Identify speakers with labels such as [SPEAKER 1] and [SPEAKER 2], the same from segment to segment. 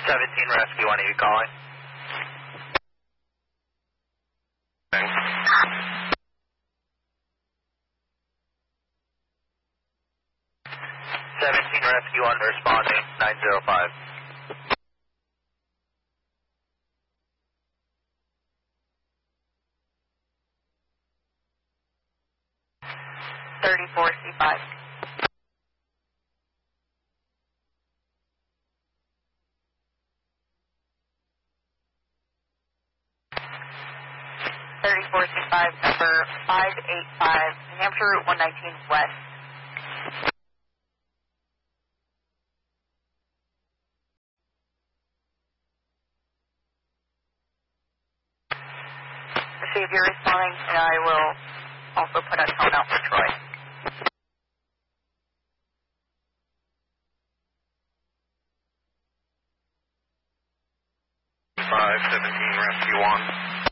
[SPEAKER 1] 17 Rescue 1, are you calling? 17 Rescue 1 responding, 905. C5. 34 C5, number 585, New Hampshire Route 119 West. Receive your responding, and I will also put a tone out for Troy. 517 Rescue 1.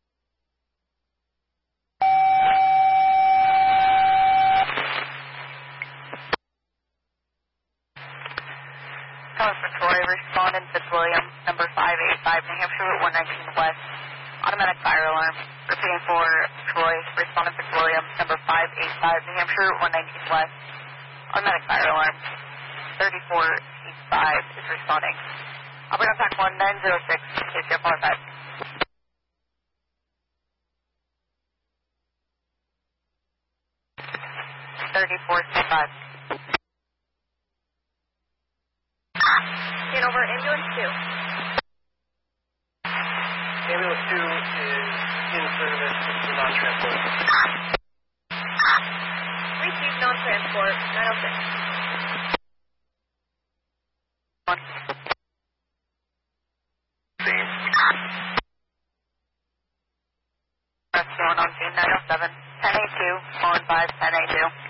[SPEAKER 1] Calling for Troy, responding to William, number 585, New Hampshire Route 119 West. Automatic fire alarm. Repeating for Troy, responding to William, number 585, New Hampshire Route 119 West. Automatic fire alarm. 34 C5 is responding. Operator on pack 1906, KCF 45. 34 C5. Get over ambulance 2.
[SPEAKER 2] Ambulance 2 is in service for non-transport.
[SPEAKER 3] Receive non-transport, 906.
[SPEAKER 1] 1. Rescue 1 on scene, 907. 10A2, 115, 10A2.